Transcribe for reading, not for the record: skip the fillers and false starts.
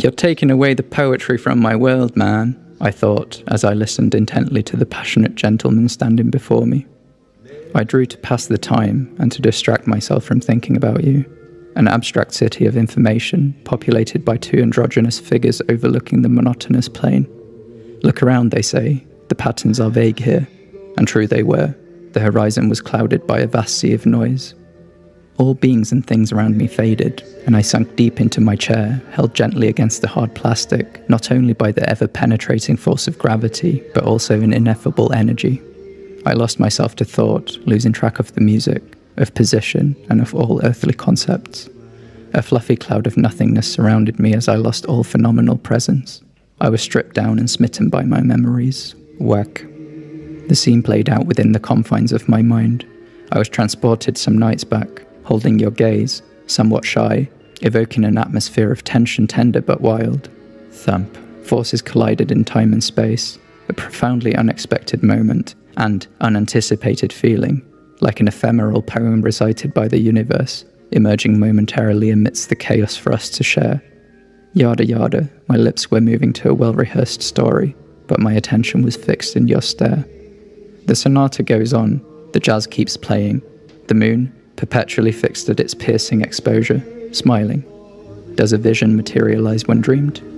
You're taking away the poetry from my world, man, I thought, as I listened intently to the passionate gentleman standing before me. I drew to pass the time and to distract myself from thinking about you, an abstract city of information populated by two androgynous figures overlooking the monotonous plain. Look around, they say, the patterns are vague here, and true they were. The horizon was clouded by a vast sea of noise. All beings and things around me faded, and I sunk deep into my chair, held gently against the hard plastic, not only by the ever-penetrating force of gravity, but also an ineffable energy. I lost myself to thought, losing track of the music, of position, and of all earthly concepts. A fluffy cloud of nothingness surrounded me as I lost all phenomenal presence. I was stripped down and smitten by my memories. Whack. The scene played out within the confines of my mind. I was transported some nights back, holding your gaze, somewhat shy, evoking an atmosphere of tension tender but wild. Thump. Forces collided in time and space, a profoundly unexpected moment, and unanticipated feeling, like an ephemeral poem recited by the universe, emerging momentarily amidst the chaos for us to share. Yada yada, my lips were moving to a well-rehearsed story, but my attention was fixed in your stare. The sonata goes on, the jazz keeps playing, the moon, perpetually fixed at its piercing exposure, smiling. Does a vision materialize when dreamed?